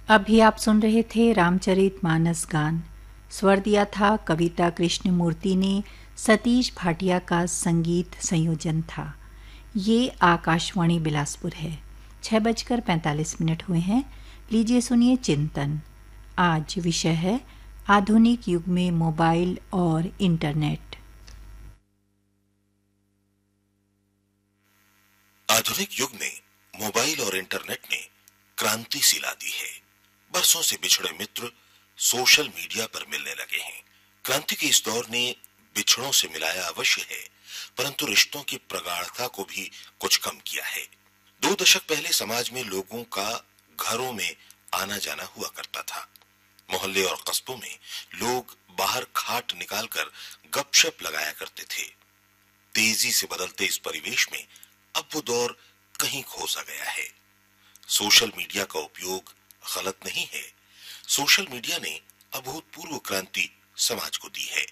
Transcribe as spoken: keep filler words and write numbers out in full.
अभी आप सुन रहे थे रामचरितमानस गान। स्वर दिया था कविता कृष्णमूर्ति ने। सतीश भाटिया का संगीत संयोजन था। ये आकाशवाणी बिलासपुर है। छः बजकर पैंतालीस मिनट हुए हैं। लीजिए सुनिए चिंतन। आज विषय है आधुनिक युग में मोबाइल और इंटरनेट। आधुनिक युग में मोबाइल और इंटरनेट ने क्रांति सी ला दी है। बरसों से बिछड़े मित्र सोशल मीडिया पर मिलने लगे हैं। क्रांति के इस दौर ने बिछड़ों से मिलाया अवश्य है, परंतु रिश्तों की प्रगाढ़ता को भी कुछ कम किया है। दो दशक पहले समाज में लोगों का घरों में आना जाना हुआ करता था। मोहल्ले और कस्बों में लोग बाहर खाट निकालकर गपशप लगाया करते थे। तेजी से बदलते इस परिवेश में अब वो दौर कहीं खो सा गया है। सोशल मीडिया का उपयोग गलत नहीं है। सोशल मीडिया ने अभूतपूर्व क्रांति समाज को दी है।